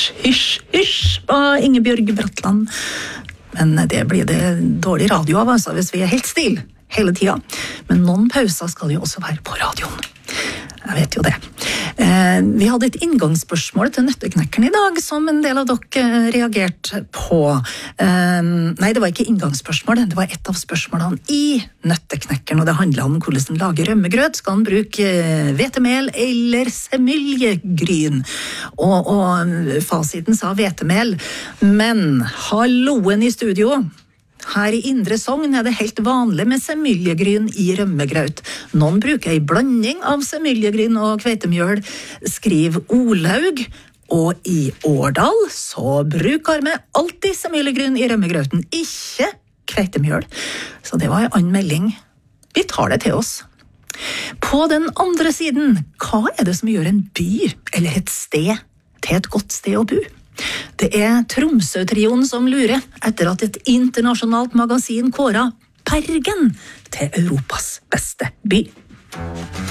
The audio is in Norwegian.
hysj, hysj, var Ingebjørg Bratland. Men det blir det dårlig radio av, altså, hvis vi er helt stille hele tiden. Men noen pauser skal jo også være på radioen. Jeg vet jo det. Vi hadde et inngangsspørsmål til Nøtteknekkeren i dag, som en del av dere reagerte på. Nei, det var ikke inngangsspørsmål, det var et av spørsmålene i Nøtteknekkeren, og det handlet om hvordan man lager rømmegrøt. Skal man bruke hvetemel eller semiljegryn? Og fasiten sa hvetemel, men halloen i studio. Her i Indre Sogn er det helt vanlig med semiljegryn i rømmegrøt. Noen bruker en blanding av semiljegryn og kvetemjøl, skriver Olaug. Og i Årdal så bruker vi alltid semiljegryn i rømmegrøten, ikke kvetemjøl. Så det var en annen melding. Vi tar det til oss. På den andre siden, hva er det som gjør en by eller et sted til et godt sted å bo? Det er Tromsø-trioen som lurer etter at et internasjonalt magasin kåret Bergen til Europas beste by.